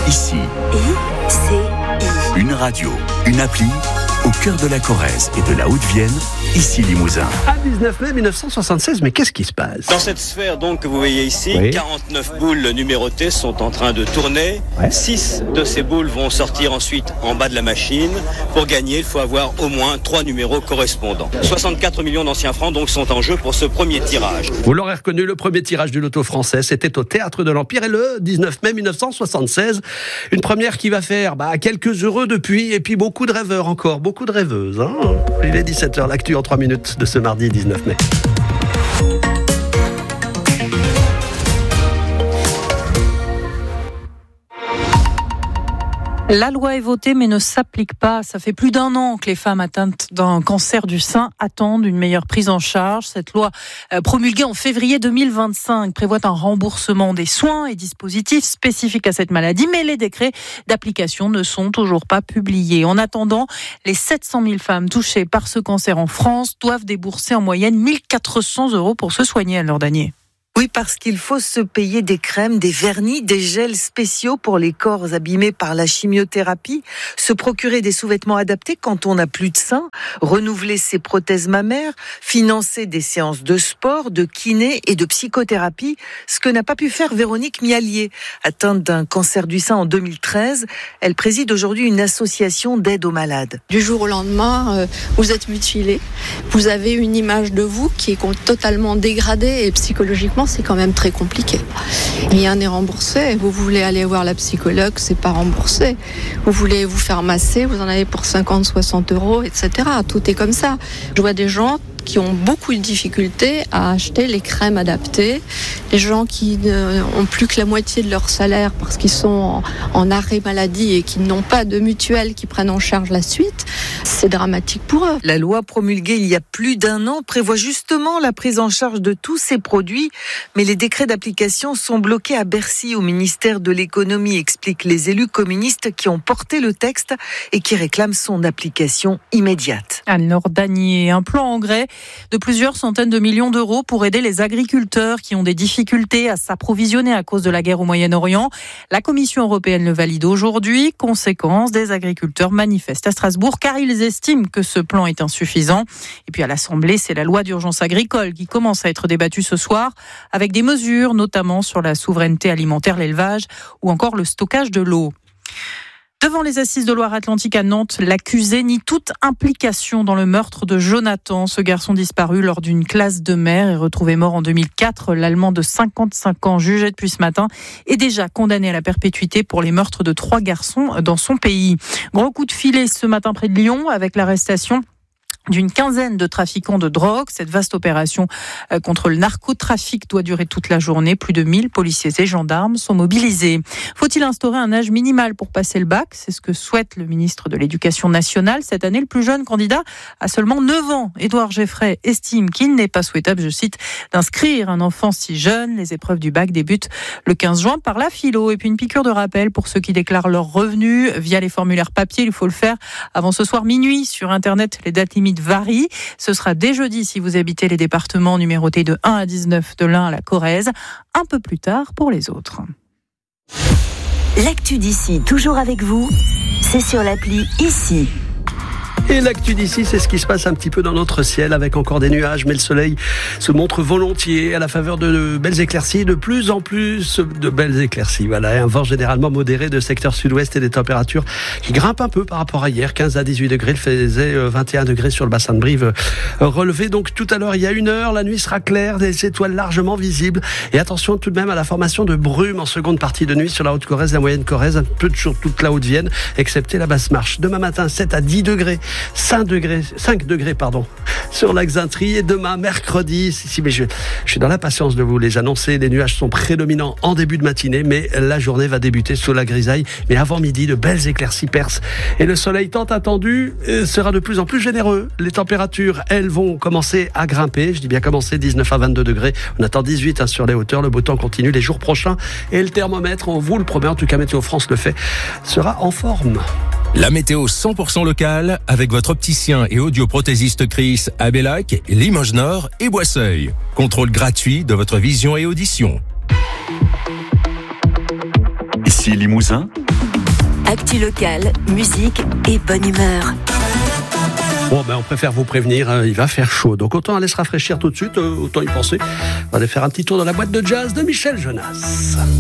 ici. ICI. Une radio, une appli, au cœur de la Corrèze et de la Haute-Vienne, ici Limousin. À 19 mai 1976, mais qu'est-ce qui se passe ? Dans cette sphère donc que vous voyez ici, Oui. 49 boules numérotées sont en train de tourner. Ouais. 6 de ces boules vont sortir ensuite en bas de la machine. Pour gagner, il faut avoir au moins 3 numéros correspondants. 64 millions d'anciens francs donc sont en jeu pour ce premier tirage. Vous l'aurez reconnu, le premier tirage du loto français, c'était au Théâtre de l'Empire et le 19 mai 1976. Une première qui va faire quelques heureux depuis et puis beaucoup de rêveurs encore, beaucoup de rêveuses. Hein, il est 17h, l'actu en 3 minutes de ce mardi 19 mai. La loi est votée mais ne s'applique pas. Ça fait plus d'1 an que les femmes atteintes d'un cancer du sein attendent une meilleure prise en charge. Cette loi promulguée en février 2025 prévoit un remboursement des soins et dispositifs spécifiques à cette maladie, mais les décrets d'application ne sont toujours pas publiés. En attendant, les 700 000 femmes touchées par ce cancer en France doivent débourser en moyenne 1 400 € pour se soigner, Anne Lordanier. Oui, parce qu'il faut se payer des crèmes, des vernis, des gels spéciaux pour les corps abîmés par la chimiothérapie, se procurer des sous-vêtements adaptés quand on n'a plus de sein, renouveler ses prothèses mammaires, financer des séances de sport, de kiné et de psychothérapie, ce que n'a pas pu faire Véronique Miallier. Atteinte d'un cancer du sein en 2013, elle préside aujourd'hui une association d'aide aux malades. Du jour au lendemain, vous êtes mutilé, vous avez une image de vous qui est totalement dégradée et psychologiquement, c'est quand même très compliqué. Rien n'est remboursé. Vous voulez aller voir la psychologue, c'est pas remboursé. Vous voulez vous faire masser, vous en avez pour 50, 60 €, etc. Tout est comme ça. Je vois des gens qui ont beaucoup de difficultés à acheter les crèmes adaptées, les gens qui n'ont plus que la moitié de leur salaire parce qu'ils sont en arrêt maladie et qui n'ont pas de mutuelle qui prennent en charge la suite, c'est dramatique pour eux. La loi promulguée il y a plus d'1 an prévoit justement la prise en charge de tous ces produits, mais les décrets d'application sont bloqués à Bercy au ministère de l'économie, expliquent les élus communistes qui ont porté le texte et qui réclament son application immédiate. Anne Lordanier, un plan engrais de plusieurs centaines de millions d'euros pour aider les agriculteurs qui ont des difficultés à s'approvisionner à cause de la guerre au Moyen-Orient. La Commission européenne le valide aujourd'hui. Conséquence, des agriculteurs manifestent à Strasbourg car ils estiment que ce plan est insuffisant. Et puis à l'Assemblée, c'est la loi d'urgence agricole qui commence à être débattue ce soir avec des mesures notamment sur la souveraineté alimentaire, l'élevage ou encore le stockage de l'eau. Devant les assises de Loire-Atlantique à Nantes, l'accusé nie toute implication dans le meurtre de Jonathan. Ce garçon disparu lors d'une classe de mer et retrouvé mort en 2004. L'Allemand de 55 ans, jugé depuis ce matin, est déjà condamné à la perpétuité pour les meurtres de 3 garçons dans son pays. Gros coup de filet ce matin près de Lyon avec l'arrestation d'une quinzaine de trafiquants de drogue. Cette vaste opération contre le narcotrafic doit durer toute la journée. Plus de 1000 policiers et gendarmes sont mobilisés. Faut-il instaurer un âge minimal pour passer le bac ? C'est ce que souhaite le ministre de l'Éducation nationale. Cette année, le plus jeune candidat a seulement 9 ans. Édouard Geffray estime qu'il n'est pas souhaitable, je cite, d'inscrire un enfant si jeune. Les épreuves du bac débutent le 15 juin par la philo. Et puis une piqûre de rappel pour ceux qui déclarent leurs revenus via les formulaires papier. Il faut le faire avant ce soir minuit. Sur Internet, les dates limites varient. Ce sera dès jeudi si vous habitez les départements numérotés de 1 à 19 de l'Ain à la Corrèze. Un peu plus tard pour les autres. L'actu d'ici, toujours avec vous, c'est sur l'appli ICI. Et l'actu d'ici, c'est ce qui se passe un petit peu dans notre ciel avec encore des nuages, mais le soleil se montre volontiers à la faveur de belles éclaircies, de plus en plus de belles éclaircies. Voilà, un vent généralement modéré de secteur sud-ouest et des températures qui grimpent un peu par rapport à hier, 15 à 18 degrés, il faisait 21 degrés sur le bassin de Brive relevé. Donc tout à l'heure, il y a 1 heure, la nuit sera claire, des étoiles largement visibles. Et attention tout de même à la formation de brume en seconde partie de nuit sur la Haute-Corrèze, la Moyenne-Corrèze, un peu sur toute la Haute-Vienne, excepté la Basse-Marche. Demain matin, 7 à 10 degrés. 5 degrés, sur la Xainterie. Et demain, mercredi, mais je suis dans l'impatience de vous les annoncer. Les nuages sont prédominants en début de matinée, mais la journée va débuter sous la grisaille. Mais avant midi, de belles éclaircies percent. Et le soleil tant attendu sera de plus en plus généreux. Les températures, elles, vont commencer à grimper. Je dis bien commencer, 19 à 22 degrés. On attend 18 sur les hauteurs. Le beau temps continue les jours prochains. Et le thermomètre, on vous le promet, en tout cas Météo France le fait, sera en forme. La météo 100% locale avec votre opticien et audioprothésiste Chris à Bellac, Limoges Nord et Boisseuil. Contrôle gratuit de votre vision et audition. Ici Limousin, Actu locale, musique et bonne humeur. Bon, on préfère vous prévenir, il va faire chaud. Donc autant aller se rafraîchir tout de suite, autant y penser. On va aller faire un petit tour dans la boîte de jazz de Michel Jonas.